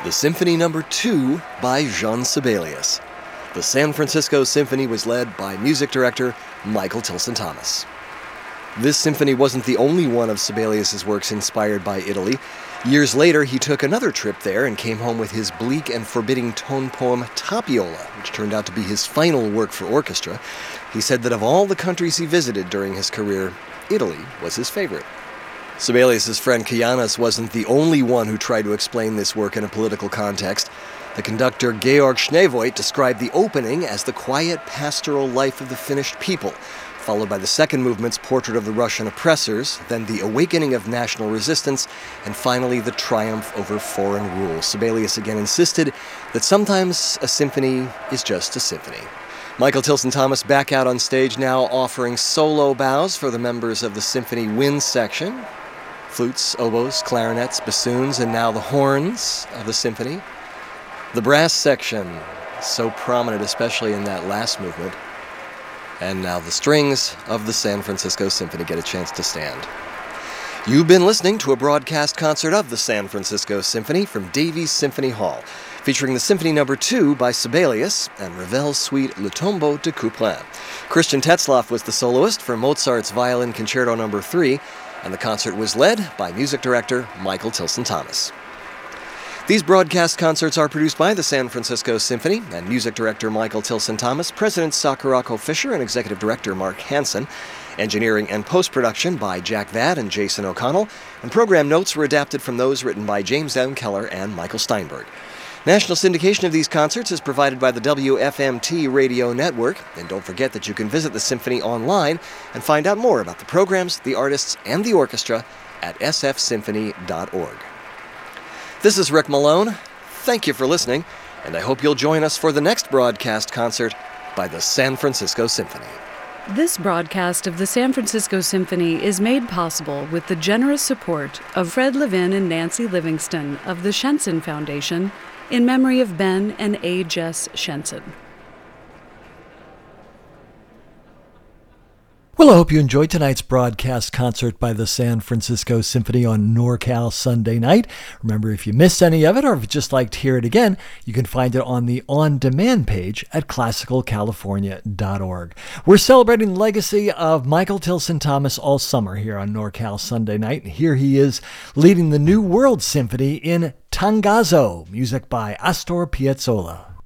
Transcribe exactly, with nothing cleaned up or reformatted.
The Symphony Number two by Jean Sibelius. The San Francisco Symphony was led by music director Michael Tilson Thomas. This symphony wasn't the only one of Sibelius's works inspired by Italy. Years later, he took another trip there and came home with his bleak and forbidding tone poem Tapiola, which turned out to be his final work for orchestra. He said that of all the countries he visited during his career, Italy was his favorite. Sibelius's friend Kianos wasn't the only one who tried to explain this work in a political context. The conductor Georg Schneevoigt described the opening as the quiet pastoral life of the Finnish people, followed by the second movement's portrait of the Russian oppressors, then the awakening of national resistance, and finally the triumph over foreign rule. Sibelius again insisted that sometimes a symphony is just a symphony. Michael Tilson Thomas back out on stage now, offering solo bows for the members of the symphony wind section. Flutes, oboes, clarinets, bassoons, and now the horns of the symphony. The brass section, so prominent especially in that last movement. And now the strings of the San Francisco Symphony get a chance to stand. You've been listening to a broadcast concert of the San Francisco Symphony from Davies Symphony Hall, featuring the Symphony Number two by Sibelius and Ravel's suite Le Tombeau de Couperin. Christian Tetzlaff was the soloist for Mozart's Violin Concerto Number three, and the concert was led by music director Michael Tilson Thomas. These broadcast concerts are produced by the San Francisco Symphony and music director Michael Tilson Thomas, President Sakurako Fisher, and executive director Mark Hansen. Engineering and post-production by Jack Vad and Jason O'Connell, and program notes were adapted from those written by James M. Keller and Michael Steinberg. National syndication of these concerts is provided by the W F M T radio network, and don't forget that you can visit the Symphony online and find out more about the programs, the artists, and the orchestra at s f symphony dot org. This is Rick Malone. Thank you for listening, and I hope you'll join us for the next broadcast concert by the San Francisco Symphony. This broadcast of the San Francisco Symphony is made possible with the generous support of Fred Levin and Nancy Livingston of the Shenson Foundation in memory of Ben and A. Jess Shenson. Well, I hope you enjoyed tonight's broadcast concert by the San Francisco Symphony on NorCal Sunday night. Remember, if you missed any of it or if you'd just like to hear it again, you can find it on the on-demand page at classical california dot org. We're celebrating the legacy of Michael Tilson Thomas all summer here on NorCal Sunday night. And here he is leading the New World Symphony in Tangazo, music by Astor Piazzolla.